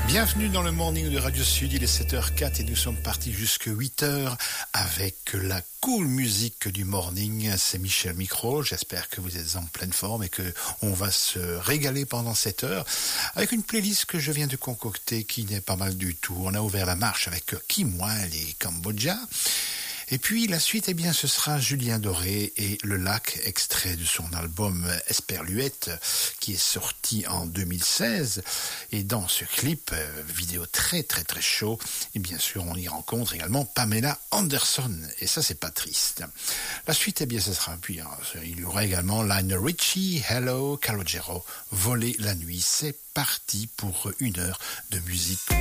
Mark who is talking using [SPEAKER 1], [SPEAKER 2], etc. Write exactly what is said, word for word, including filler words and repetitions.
[SPEAKER 1] Bienvenue dans le Morning de Radio Sud, il est sept heures zéro quatre et nous sommes partis jusqu'à huit heures avec la cool musique du morning. C'est Michel Micro, j'espère que vous êtes en pleine forme et qu'on va se régaler pendant cette heure avec une playlist que je viens de concocter qui n'est pas mal du tout. On a ouvert la marche avec Kim Wilde et Cambodja. Et puis la suite, eh bien, ce sera Julien Doré et Le Lac, extrait de son album Esperluette, qui est sorti en deux mille seize. Et dans ce clip, euh, vidéo très très très chaud, et bien sûr, on y rencontre également Pamela Anderson. Et ça, c'est pas triste. La suite, eh bien, ce sera puis hein, il y aura également Lionel Richie, Hello, Calogero, Voler la nuit. C'est parti pour une heure de musique.